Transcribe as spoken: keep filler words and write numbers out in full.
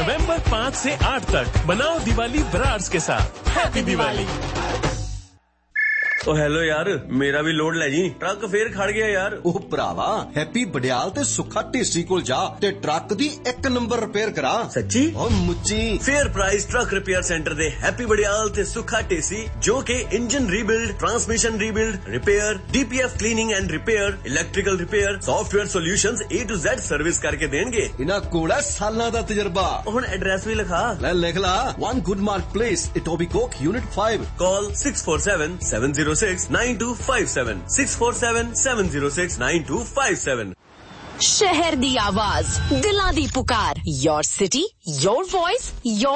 नवंबर पाँच से आठ तक बनाओ दिवाली ब्रार्स के साथ। हैप्पी दिवाली। ओ हेलो यार, मेरा भी लोड ले जी, ट्रक फिर खड़ गया यार। ओ भरावा, हैप्पी बडियाल ते सुखा ढेसी कोल जा ते ट्रक दी एक नंबर रिपेयर करा। सच्ची? ओ मुच्ची। Fair price truck repair centre दे हैप्पी बडियाल ते सुखा ढेसी जो के engine rebuild, transmission rebuild, repair, DPF cleaning and repair, electrical repair, software solutions A to Z service करके देंगे। इना कोल है सालां दा तजर्बा। हुन एड्रेस भी लिखा ले, लिख ला। One गुडमार्क place, इटोबिकोक, unit five. Call six four seven seven zero six nine to five seven, six four seven seven zero six nine to five seven. शहर दी आवाज, दिलां दी पुकार, your city, your voice, your